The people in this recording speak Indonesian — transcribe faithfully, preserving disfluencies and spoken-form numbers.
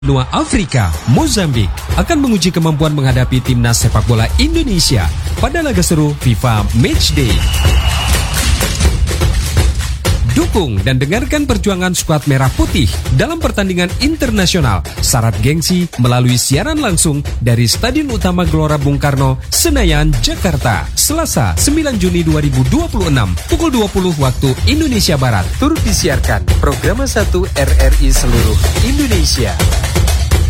Benua Afrika, Mozambik akan menguji kemampuan menghadapi timnas sepak bola Indonesia pada laga seru FIFA Matchday. Dukung dan dengarkan perjuangan skuad merah putih dalam pertandingan internasional syarat gengsi melalui siaran langsung dari Stadion Utama Gelora Bung Karno, Senayan, Jakarta, Selasa sembilan Juni dua ribu dua puluh enam pukul dua puluh waktu Indonesia Barat. Turut disiarkan program satu R R I seluruh Indonesia.